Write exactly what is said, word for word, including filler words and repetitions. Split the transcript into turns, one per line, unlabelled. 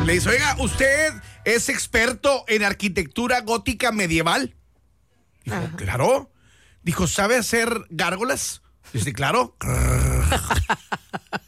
Le dice, oiga, ¿usted es experto en arquitectura gótica medieval? Dijo,
Ajá.
claro. Dijo, ¿sabe hacer gárgolas? Dice, claro.